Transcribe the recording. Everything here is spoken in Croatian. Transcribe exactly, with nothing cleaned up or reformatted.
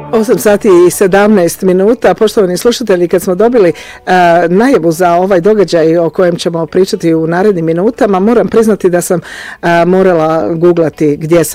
osam sati i sedamnaest minuta. Poštovani slušatelji, kad smo dobili uh, najavu za ovaj događaj o kojem ćemo pričati u narednim minutama, moram priznati da sam uh, morala googlati gdje sam